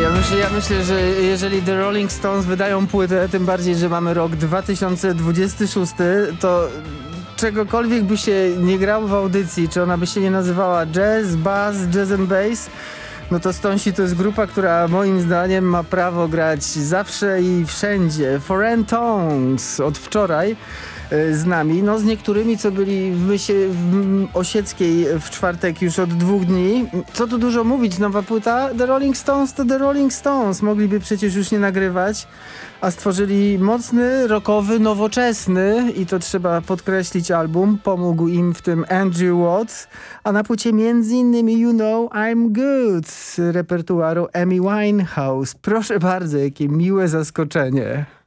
Ja myślę, że jeżeli The Rolling Stones wydają płytę, tym bardziej, że mamy rok 2026, to czegokolwiek by się nie grało w audycji, czy ona by się nie nazywała jazz, bass, jazz and bass, no to Stonesi to jest grupa, która moim zdaniem ma prawo grać zawsze i wszędzie. Foreign Tongues od wczoraj z nami, no z niektórymi, co byli w Osieckiej w czwartek już od 2 dni. Co tu dużo mówić, nowa płyta The Rolling Stones to The Rolling Stones. Mogliby przecież już nie nagrywać, a stworzyli mocny, rockowy, nowoczesny i to trzeba podkreślić album. Pomógł im w tym Andrew Watts, a na płycie m.in. You Know I'm Good z repertuaru Amy Winehouse. Proszę bardzo, jakie miłe zaskoczenie.